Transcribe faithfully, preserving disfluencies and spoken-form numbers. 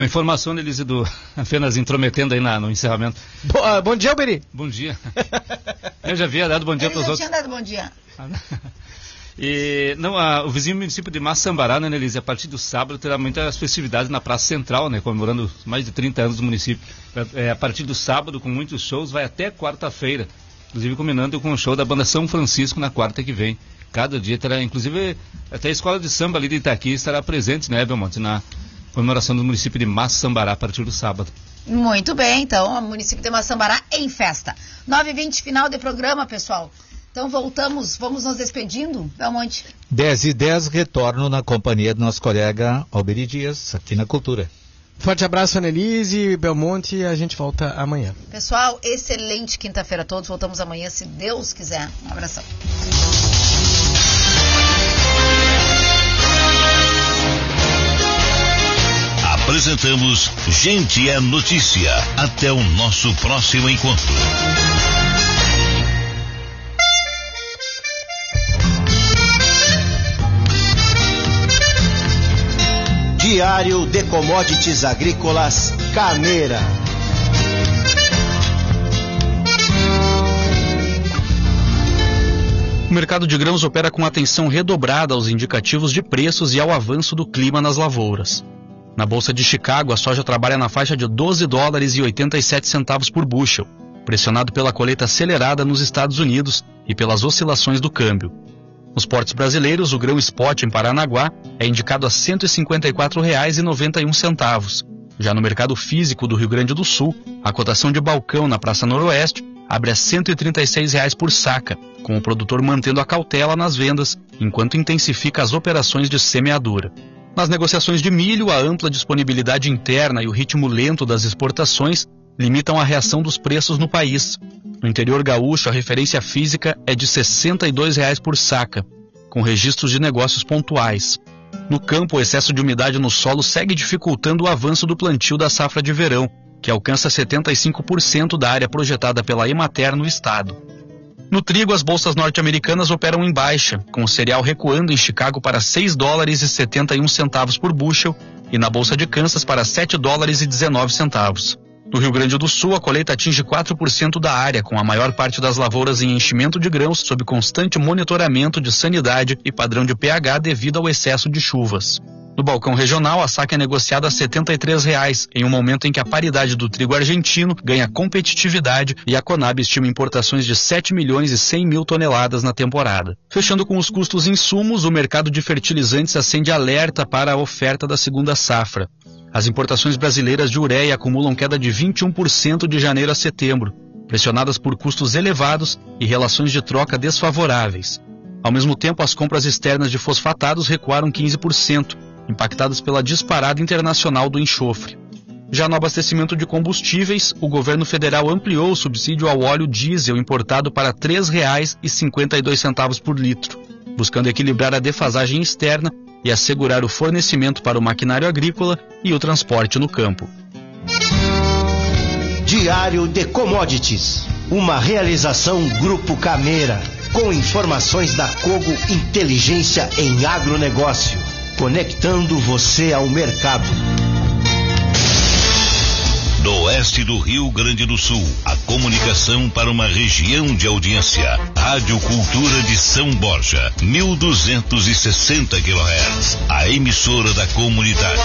A informação, Elise, do apenas intrometendo aí na, no encerramento. Bo, uh, bom dia, Alberi. Bom dia. Eu já havia dado bom dia para os outros. Eu já tinha dado bom dia. E, não, a, o vizinho município de Massambará, né, Elise, a partir do sábado terá muitas festividades na Praça Central, né, comemorando mais de trinta anos do município. É, a partir do sábado, com muitos shows, vai até quarta-feira, inclusive combinando com o show da banda São Francisco na quarta que vem. Cada dia terá, inclusive, até a escola de samba ali de Itaqui estará presente, né, Belmonte, na comemoração do município de Massambará a partir do sábado. Muito bem, então, o município de Massambará em festa. nove e vinte, final de programa, pessoal. Então voltamos, vamos nos despedindo, Belmonte. dez e dez, retorno na companhia do nosso colega Alberi Dias, aqui na Cultura. Forte abraço, Annelise, Belmonte, e a gente volta amanhã. Pessoal, excelente quinta-feira a todos, voltamos amanhã, se Deus quiser. Um abração. Apresentamos Gente é Notícia. Até o nosso próximo encontro. Diário de Commodities Agrícolas Cameira. O mercado de grãos opera com atenção redobrada aos indicativos de preços e ao avanço do clima nas lavouras. Na Bolsa de Chicago, a soja trabalha na faixa de doze dólares e oitenta e sete centavos por bushel, pressionado pela colheita acelerada nos Estados Unidos e pelas oscilações do câmbio. Nos portos brasileiros, o grão spot em Paranaguá é indicado a cento e cinquenta e quatro reais e noventa e um centavos. Já no mercado físico do Rio Grande do Sul, a cotação de balcão na Praça Noroeste abre a cento e trinta e seis reais por saca, com o produtor mantendo a cautela nas vendas, enquanto intensifica as operações de semeadura. Nas negociações de milho, a ampla disponibilidade interna e o ritmo lento das exportações limitam a reação dos preços no país. No interior gaúcho, a referência física é de sessenta e dois reais por saca, com registros de negócios pontuais. No campo, o excesso de umidade no solo segue dificultando o avanço do plantio da safra de verão, que alcança setenta e cinco por cento da área projetada pela Emater no estado. No trigo, as bolsas norte-americanas operam em baixa, com o cereal recuando em Chicago para seis dólares e setenta e um centavos por bushel e na bolsa de Kansas para sete dólares e dezenove centavos. No Rio Grande do Sul, a colheita atinge quatro por cento da área, com a maior parte das lavouras em enchimento de grãos sob constante monitoramento de sanidade e padrão de pH devido ao excesso de chuvas. No balcão regional, a saca é negociada a setenta e três reais, em um momento em que a paridade do trigo argentino ganha competitividade e a Conab estima importações de sete milhões e cem mil toneladas na temporada. Fechando com os custos insumos, o mercado de fertilizantes acende alerta para a oferta da segunda safra. As importações brasileiras de ureia acumulam queda de vinte e um por cento de janeiro a setembro, pressionadas por custos elevados e relações de troca desfavoráveis. Ao mesmo tempo, as compras externas de fosfatados recuaram quinze por cento, impactadas pela disparada internacional do enxofre. Já no abastecimento de combustíveis, o governo federal ampliou o subsídio ao óleo diesel importado para três reais e cinquenta e dois centavos por litro, buscando equilibrar a defasagem externa e assegurar o fornecimento para o maquinário agrícola e o transporte no campo. Diário de Commodities, uma realização Grupo Cameira, com informações da Cogo Inteligência em Agronegócio, conectando você ao mercado. Do oeste do Rio Grande do Sul, a comunicação para uma região de audiência. Rádio Cultura de São Borja, mil duzentos e sessenta quilohertz, a emissora da comunidade.